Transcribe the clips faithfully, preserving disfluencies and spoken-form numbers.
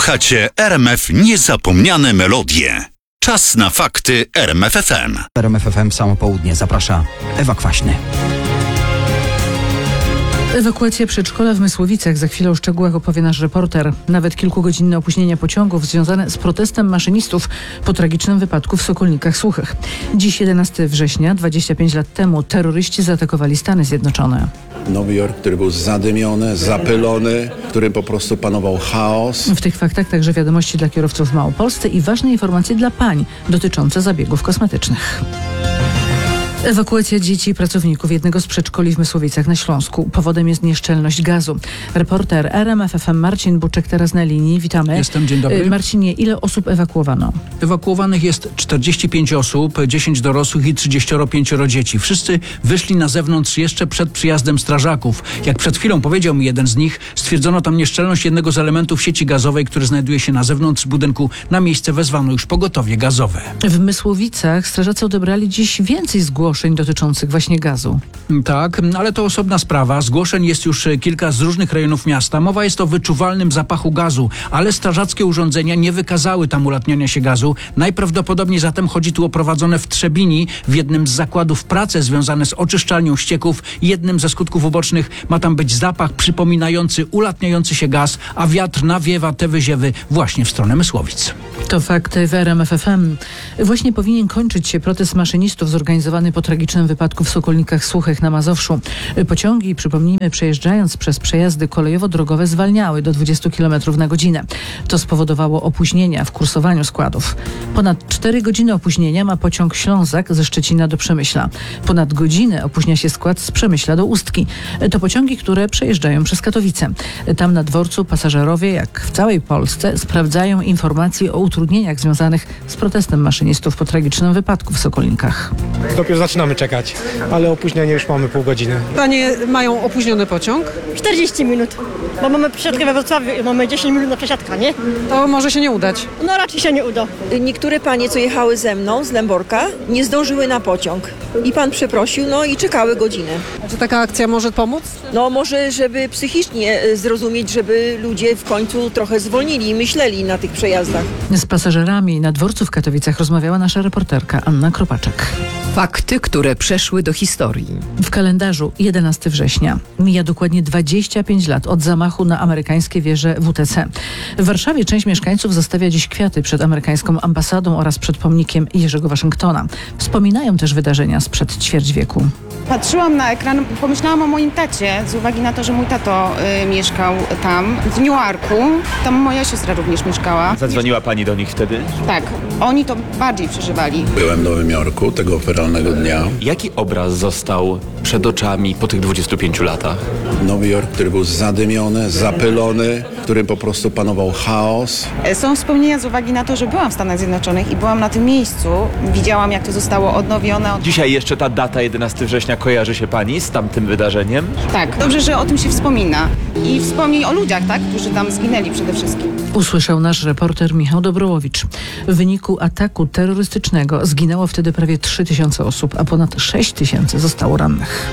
Słuchacie R M F Niezapomniane Melodie. Czas na fakty R M F F M. R M F F M Samo Południe zaprasza Ewa Kwaśny. Ewakuacja przedszkola w Mysłowicach. Za chwilę o szczegółach opowie nasz reporter. Nawet kilkugodzinne opóźnienia pociągów związane z protestem maszynistów po tragicznym wypadku w Sokolnikach Suchych. Dziś jedenastego września, dwadzieścia pięć lat temu, terroryści zaatakowali Stany Zjednoczone. Nowy Jork, który był zadymiony, zapylony, w którym po prostu panował chaos. W tych faktach także wiadomości dla kierowców w Małopolsce i ważne informacje dla pań dotyczące zabiegów kosmetycznych. Ewakuacja dzieci i pracowników jednego z przedszkoli w Mysłowicach na Śląsku. Powodem jest nieszczelność gazu. Reporter R M F F M Marcin Buczek teraz na linii. Witamy. Jestem, dzień dobry. Marcinie, ile osób ewakuowano? Ewakuowanych jest czterdzieści pięć osób, dziesięć dorosłych i trzydzieści pięć dzieci. Wszyscy wyszli na zewnątrz jeszcze przed przyjazdem strażaków. Jak przed chwilą powiedział mi jeden z nich, stwierdzono tam nieszczelność jednego z elementów sieci gazowej, który znajduje się na zewnątrz budynku. Na miejsce wezwano już pogotowie gazowe. W Mysłowicach strażacy odebrali dziś więcej zgłoszeń dotyczących właśnie gazu. Tak, ale to osobna sprawa. Zgłoszeń jest już kilka z różnych rejonów miasta. Mowa jest o wyczuwalnym zapachu gazu, ale strażackie urządzenia nie wykazały tam ulatniania się gazu. Najprawdopodobniej zatem chodzi tu o prowadzone w Trzebini, w jednym z zakładów prace związane z oczyszczalnią ścieków. Jednym ze skutków ubocznych ma tam być zapach przypominający ulatniający się gaz, a wiatr nawiewa te wyziewy właśnie w stronę Mysłowic. To fakty w R M F F M. Właśnie powinien kończyć się protest maszynistów zorganizowany po tragicznym wypadku w Sokolnikach Suchych na Mazowszu. Pociągi, przypomnijmy, przejeżdżając przez przejazdy kolejowo-drogowe zwalniały do dwudziestu kilometrów na godzinę. To spowodowało opóźnienia w kursowaniu składów. Ponad cztery godziny opóźnienia ma pociąg Ślązak ze Szczecina do Przemyśla. Ponad godzinę opóźnia się skład z Przemyśla do Ustki. To pociągi, które przejeżdżają przez Katowice. Tam na dworcu pasażerowie, jak w całej Polsce, sprawdzają informacje o utrudnieniach związanych z protestem maszynistów po tragicznym wypadku w Sokolnikach. Dopiero zaczynamy czekać, ale opóźnienie już mamy pół godziny. Panie mają opóźniony pociąg? czterdzieści minut, bo mamy przesiadkę we Wrocławiu i mamy dziesięć minut na przesiadkę, nie? To może się nie udać. No raczej się nie uda. Niektóre panie, co jechały ze mną z Lęborka, nie zdążyły na pociąg. I pan przeprosił, no i czekały godzinę. Czy taka akcja może pomóc? No może, żeby psychicznie zrozumieć, żeby ludzie w końcu trochę zwolnili i myśleli na tych przejazdach. Z pasażerami na dworcu w Katowicach rozmawiała nasza reporterka Anna Kropaczek. Fakty, które przeszły do historii. W kalendarzu jedenastego września mija dokładnie dwadzieścia pięć lat od zamachu na amerykańskie wieże W T C. W Warszawie część mieszkańców zostawia dziś kwiaty przed amerykańską ambasadą oraz przed pomnikiem Jerzego Waszyngtona. Wspominają też wydarzenia sprzed ćwierć wieku. Patrzyłam na ekran, pomyślałam o moim tacie, z uwagi na to, że mój tato y, mieszkał tam, w Newarku. Tam moja siostra również mieszkała. Zadzwoniła pani do nich wtedy? Tak, oni to bardziej przeżywali. Byłem w Nowym Jorku tego feralnego dnia. Jaki obraz został przed oczami po tych dwudziestu pięciu latach? Nowy Jork, który był zadymiony, zapylony, w którym po prostu panował chaos. Są wspomnienia z uwagi na to, że byłam w Stanach Zjednoczonych i byłam na tym miejscu. Widziałam, jak to zostało odnowione. Dzisiaj jeszcze ta data jedenastego września kojarzy się pani z tamtym wydarzeniem? Tak, dobrze, że o tym się wspomina. I wspomnień o ludziach, tak, którzy tam zginęli przede wszystkim. Usłyszał nasz reporter Michał Dobrołowicz. W wyniku ataku terrorystycznego zginęło wtedy prawie trzy tysiące osób, a ponad sześć tysięcy zostało rannych.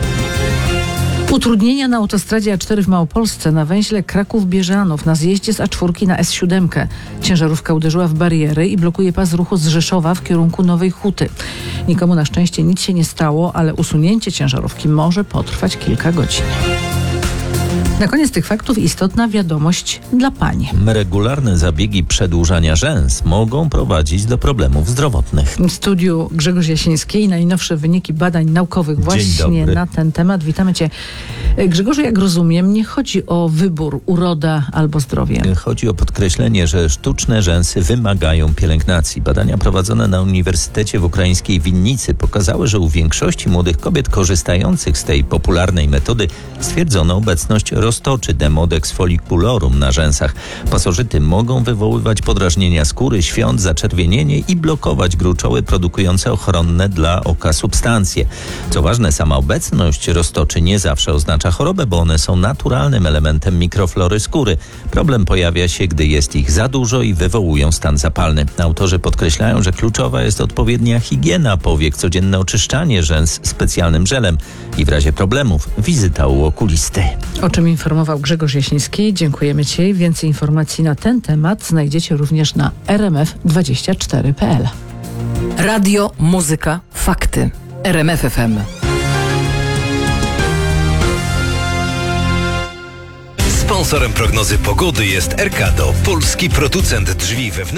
Utrudnienia na autostradzie A cztery w Małopolsce na węźle Kraków-Bieżanów na zjeździe z A cztery na S siedem. Ciężarówka uderzyła w bariery i blokuje pas ruchu z Rzeszowa w kierunku Nowej Huty. Nikomu na szczęście nic się nie stało, ale usunięcie ciężarówki może potrwać kilka godzin. Na koniec tych faktów istotna wiadomość dla pań. Regularne zabiegi przedłużania rzęs mogą prowadzić do problemów zdrowotnych. W studiu Grzegorz Jasiński i najnowsze wyniki badań naukowych właśnie na ten temat. Witamy Cię. Grzegorzu, jak rozumiem, nie chodzi o wybór, uroda albo zdrowie. Chodzi o podkreślenie, że sztuczne rzęsy wymagają pielęgnacji. Badania prowadzone na Uniwersytecie w ukraińskiej Winnicy pokazały, że u większości młodych kobiet korzystających z tej popularnej metody stwierdzono obecność roztoczy Demodex folliculorum na rzęsach. Pasożyty mogą wywoływać podrażnienia skóry, świąt, zaczerwienienie i blokować gruczoły produkujące ochronne dla oka substancje. Co ważne, sama obecność roztoczy nie zawsze oznacza chorobę, bo one są naturalnym elementem mikroflory skóry. Problem pojawia się, gdy jest ich za dużo i wywołują stan zapalny. Autorzy podkreślają, że kluczowa jest odpowiednia higiena powiek, codzienne oczyszczanie rzęs specjalnym żelem i w razie problemów wizyta u okulisty. O czym Poinformował Grzegorz Jasiński. Dziękujemy Ci. Więcej informacji na ten temat znajdziecie również na r m f dwadzieścia cztery kropka p l. Radio, muzyka, fakty. R M F F M. Sponsorem prognozy pogody jest Erkado, polski producent drzwi wewnętrznych.